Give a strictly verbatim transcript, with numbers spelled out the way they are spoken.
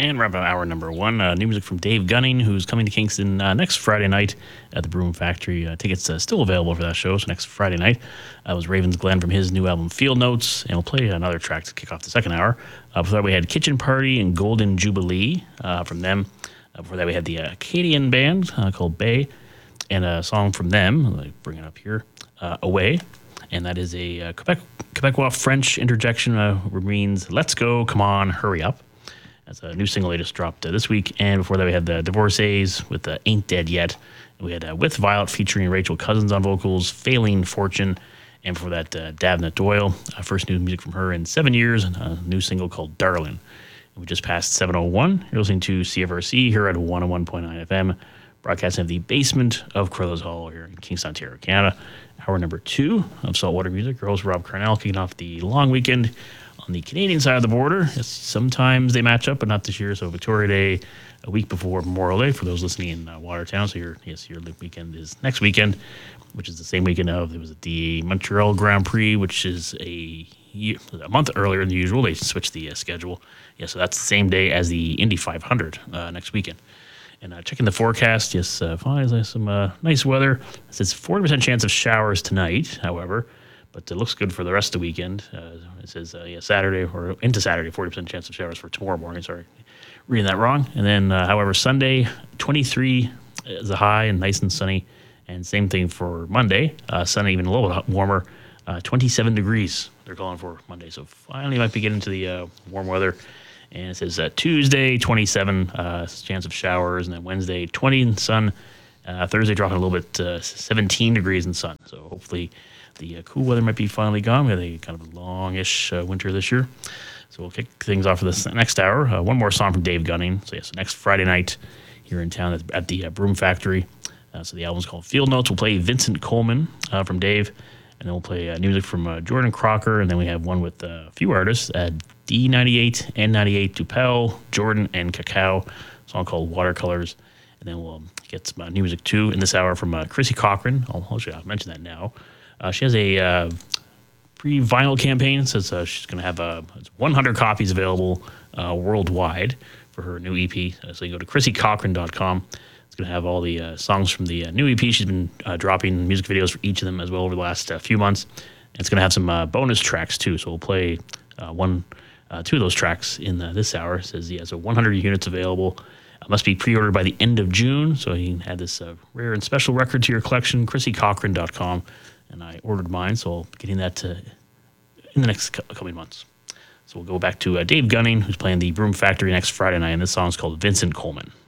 And wrap up hour number one. Uh, new music from Dave Gunning, who's coming to Kingston uh, next Friday night at the Broom Factory. Uh, tickets uh, still available for that show, so next Friday night uh, was Ravens Glen from his new album Field Notes, and we'll play another track to kick off the second hour. Uh, before that, we had Kitchen Party and Golden Jubilee uh, from them. Uh, before that, we had the uh, Acadian band uh, called Bay, and a song from them, I'll bring it up here, uh, Away. And that is a uh, Quebec, Quebecois French interjection, uh, which means let's go, come on, hurry up. That's a new single they just dropped uh, this week. And before that, we had the Divorcees with uh, Ain't Dead Yet. And we had uh, With Violet featuring Rachel Cousins on vocals, Failing Fortune. And before that, uh, Davna Doyle, uh, first new music from her in seven years, and a new single called Darlin'. And we just passed seven oh one. You're listening to C F R C here at one oh one point nine F M, broadcasting at the basement of Carlos Hall here in Kingston, Ontario, Canada. Hour number two of Saltwater Music. Your host, Rob Carnell, kicking off the long weekend on the Canadian side of the border. Yes, sometimes they match up, but not this year. So Victoria Day, a week before Memorial Day, for those listening in uh, Watertown. So your yes, your weekend is next weekend, which is the same weekend of, it was at the Montreal Grand Prix, which is a, year, a month earlier than usual. They switched the uh, schedule. Yeah, so that's the same day as the Indy five hundred uh, next weekend. And uh, checking the forecast, yes, uh, finally some uh, nice weather. It says forty percent chance of showers tonight, however, but it looks good for the rest of the weekend. Uh, it says, uh, yeah, Saturday, or into Saturday, forty percent chance of showers for tomorrow morning. Sorry, reading that wrong. And then, uh, however, Sunday, twenty-three is a high and nice and sunny. And same thing for Monday. Uh, sunny, even a little bit warmer, uh, twenty-seven degrees they're calling for Monday. So finally might be getting into the uh, warm weather. And it says uh, Tuesday, twenty-seven, uh, chance of showers. And then Wednesday, twenty in sun. Uh, Thursday, dropping a little bit, uh, seventeen degrees in sun. So hopefully the uh, cool weather might be finally gone. We had a kind of longish uh, winter this year. So we'll kick things off for this next hour. Uh, one more song from Dave Gunning. So, yes, yeah, so next Friday night here in town at, at the uh, Broom Factory. Uh, so the album's called Field Notes. We'll play Vincent Coleman uh, from Dave. And then we'll play uh, music from uh, Jordan Crocker. And then we have one with uh, a few artists, uh, D ninety-eight, N ninety-eight, Dupel, Jordan, and Cacao. A song called Watercolors. And then we'll um, get some uh, new music, too, in this hour from uh, Chrissy Cochran. I'll, I'll, I'll mention that now. Uh, she has a uh, pre-vinyl campaign. It says uh, she's going to have uh, one hundred copies available uh, worldwide for her new E P. Uh, so you go to chrissy cochran dot com. It's going to have all the uh, songs from the uh, new E P. She's been uh, dropping music videos for each of them as well over the last uh, few months. And it's going to have some uh, bonus tracks, too. So we'll play uh, one, uh, two of those tracks in uh, this hour. It says, yeah, so one hundred units available. Uh, must be pre-ordered by the end of June. So you can add this uh, rare and special record to your collection, chrissy cochran dot com. And I ordered mine, so I'll be getting that uh, in the next co- coming months. So we'll go back to uh, Dave Gunning, who's playing the Broom Factory next Friday night, and this song's called Vincent Coleman.